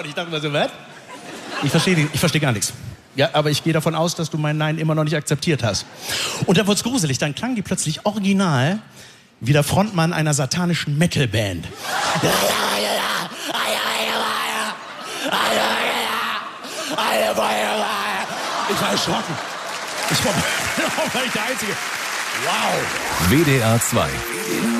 Und ich dachte mir so, was? Ich verstehe gar nichts. Ja, aber ich gehe davon aus, dass du mein Nein immer noch nicht akzeptiert hast. Und dann wurde es gruselig. Dann klang die plötzlich original wie der Frontmann einer satanischen Metalband. Ich war erschrocken. Ich war nicht der Einzige. Wow. WDR 2